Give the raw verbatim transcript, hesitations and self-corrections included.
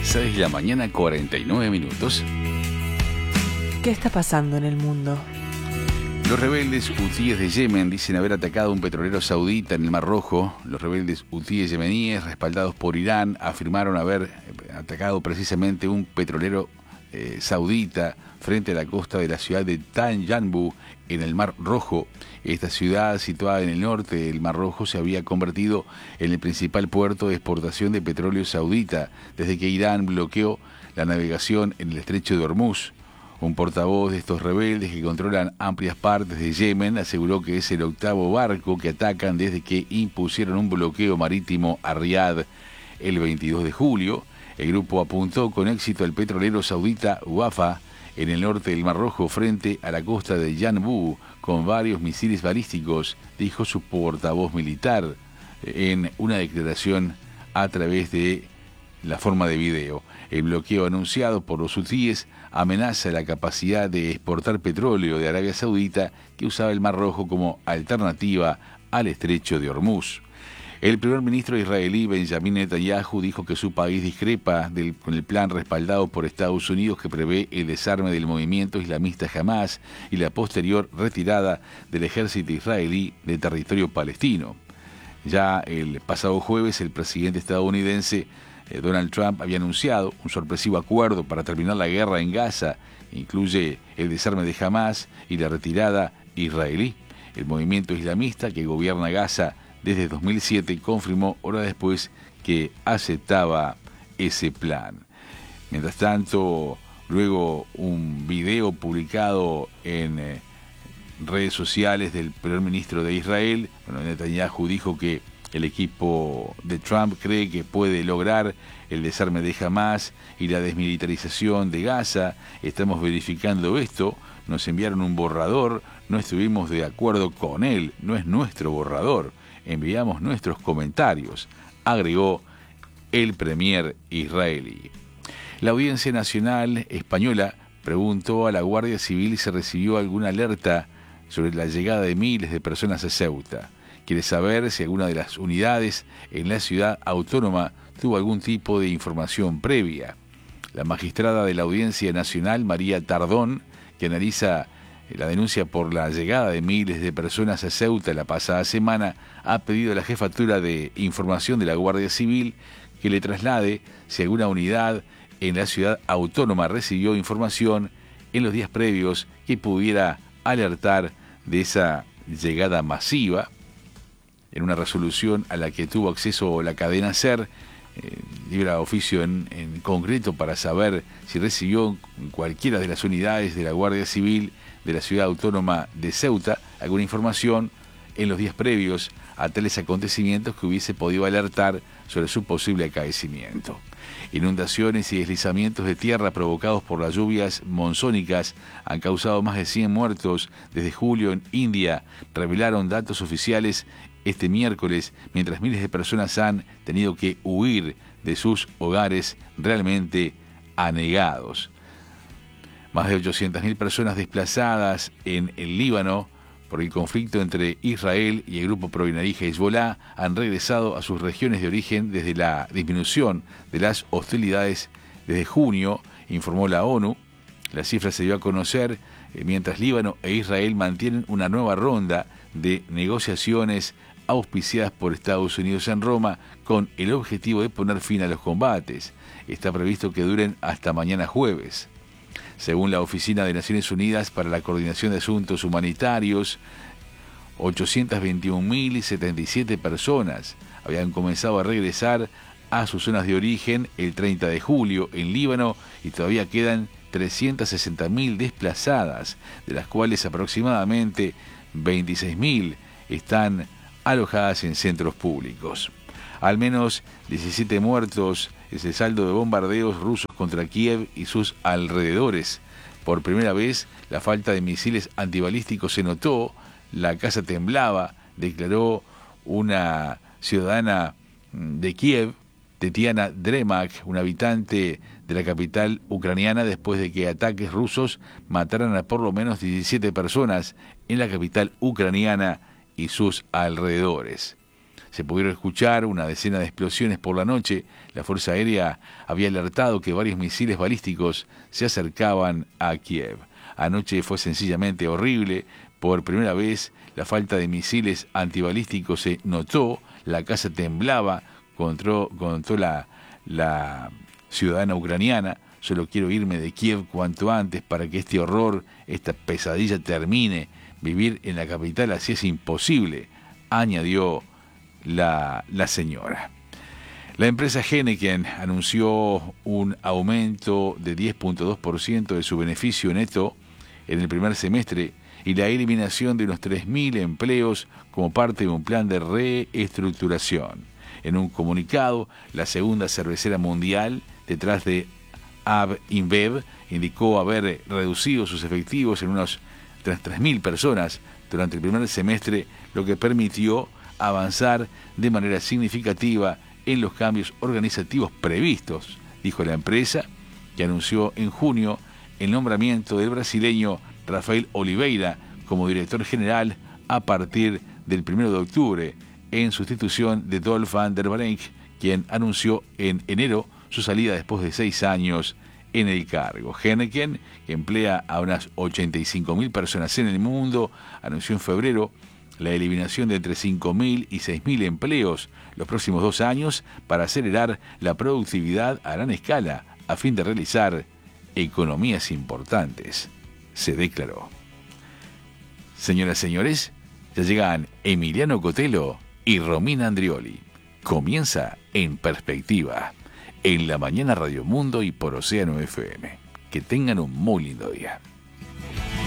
seis de la mañana, cuarenta y nueve minutos. ¿Qué está pasando en el mundo? Los rebeldes hutíes de Yemen dicen haber atacado a un petrolero saudita en el Mar Rojo. Los rebeldes hutíes yemeníes, respaldados por Irán, afirmaron haber atacado precisamente un petrolero eh, saudita frente a la costa de la ciudad de Tanyanbu, en el Mar Rojo. Esta ciudad, situada en el norte del Mar Rojo, se había convertido en el principal puerto de exportación de petróleo saudita desde que Irán bloqueó la navegación en el estrecho de Hormuz. Un portavoz de estos rebeldes, que controlan amplias partes de Yemen, aseguró que es el octavo barco que atacan desde que impusieron un bloqueo marítimo a Riad el veintidós de julio. El grupo apuntó con éxito al petrolero saudita Wafa en el norte del Mar Rojo frente a la costa de Yanbu con varios misiles balísticos, dijo su portavoz militar en una declaración a través de la forma de video. El bloqueo anunciado por los hutíes amenaza la capacidad de exportar petróleo de Arabia Saudita, que usaba el Mar Rojo como alternativa al estrecho de Hormuz. El primer ministro israelí Benjamin Netanyahu dijo que su país discrepa del, con el plan respaldado por Estados Unidos que prevé el desarme del movimiento islamista Hamas y la posterior retirada del ejército israelí de territorio palestino. Ya el pasado jueves, el presidente estadounidense eh, Donald Trump había anunciado un sorpresivo acuerdo para terminar la guerra en Gaza. Incluye el desarme de Hamas y la retirada israelí. El movimiento islamista que gobierna Gaza desde dos mil siete confirmó horas después que aceptaba ese plan. Mientras tanto, luego un video publicado en eh, redes sociales del primer ministro de Israel, bueno, Netanyahu dijo que el equipo de Trump cree que puede lograr el desarme de Hamas y la desmilitarización de Gaza. Estamos verificando esto, nos enviaron un borrador, no estuvimos de acuerdo con él, no es nuestro borrador. Enviamos nuestros comentarios, agregó el premier israelí. La Audiencia Nacional Española preguntó a la Guardia Civil si recibió alguna alerta sobre la llegada de miles de personas a Ceuta. Quiere saber si alguna de las unidades en la ciudad autónoma tuvo algún tipo de información previa. La magistrada de la Audiencia Nacional, María Tardón, que analiza la denuncia por la llegada de miles de personas a Ceuta la pasada semana, ha pedido a la Jefatura de Información de la Guardia Civil que le traslade si alguna unidad en la ciudad autónoma recibió información en los días previos que pudiera alertar de esa llegada masiva. En una resolución a la que tuvo acceso la cadena SER, eh, libra oficio en, en concreto para saber si recibió cualquiera de las unidades de la Guardia Civil de la ciudad autónoma de Ceuta alguna información en los días previos a tales acontecimientos que hubiese podido alertar sobre su posible acaecimiento. Inundaciones y deslizamientos de tierra provocados por las lluvias monzónicas han causado más de cien muertos desde julio en India, revelaron datos oficiales este miércoles, mientras miles de personas han tenido que huir de sus hogares realmente anegados. Más de ochocientas mil personas desplazadas en el Líbano por el conflicto entre Israel y el grupo pro-iraní Hezbollah han regresado a sus regiones de origen desde la disminución de las hostilidades desde junio, informó la ONU. La cifra se dio a conocer eh, mientras Líbano e Israel mantienen una nueva ronda de negociaciones auspiciadas por Estados Unidos en Roma con el objetivo de poner fin a los combates. Está previsto que duren hasta mañana jueves. Según la Oficina de Naciones Unidas para la Coordinación de Asuntos Humanitarios, ochocientas veintiún mil setenta y siete personas habían comenzado a regresar a sus zonas de origen el treinta de julio en Líbano y todavía quedan trescientas sesenta mil desplazadas, de las cuales aproximadamente veintiséis mil están alojadas en centros públicos. Al menos diecisiete muertos es el saldo de bombardeos rusos contra Kiev y sus alrededores. Por primera vez, la falta de misiles antibalísticos se notó, la casa temblaba, declaró una ciudadana de Kiev, Tetiana Dremak, una habitante de la capital ucraniana, después de que ataques rusos mataran a por lo menos diecisiete personas en la capital ucraniana y sus alrededores. Se pudieron escuchar una decena de explosiones por la noche. La Fuerza Aérea había alertado que varios misiles balísticos se acercaban a Kiev. Anoche fue sencillamente horrible. Por primera vez, la falta de misiles antibalísticos se notó. La casa temblaba, contó, contó la, la ciudadana ucraniana. Solo quiero irme de Kiev cuanto antes para que este horror, esta pesadilla termine. Vivir en la capital así es imposible, añadió la, la señora. La empresa Heineken anunció un aumento de diez punto dos por ciento de su beneficio neto en el primer semestre y la eliminación de unos tres mil empleos como parte de un plan de reestructuración. En un comunicado, la segunda cervecera mundial, detrás de AB InBev, indicó haber reducido sus efectivos en unos tres mil personas durante el primer semestre, lo que permitió avanzar de manera significativa en los cambios organizativos previstos, dijo la empresa, que anunció en junio el nombramiento del brasileño Rafael Oliveira como director general a partir del primero de octubre, en sustitución de Dolf van der Brink, quien anunció en enero su salida después de seis años en el cargo. Heineken, que emplea a unas ochenta y cinco mil personas en el mundo, anunció en febrero la eliminación de entre cinco mil y seis mil empleos los próximos dos años para acelerar la productividad a gran escala a fin de realizar economías importantes, se declaró. Señoras y señores, ya llegan Emiliano Cotelo y Romina Andrioli. Comienza En Perspectiva, en la mañana Radio Mundo y por Océano F M. Que tengan un muy lindo día.